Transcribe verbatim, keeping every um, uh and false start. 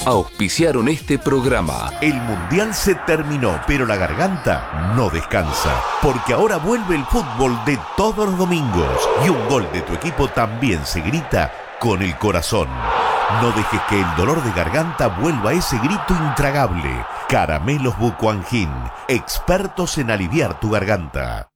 auspiciaron este programa. El Mundial se terminó, pero la garganta no descansa, porque ahora vuelve el fútbol de todos los domingos y un gol de tu equipo también se grita con el corazón. No dejes que el dolor de garganta vuelva a ese grito intragable. Caramelos Bucuangin, expertos en aliviar tu garganta.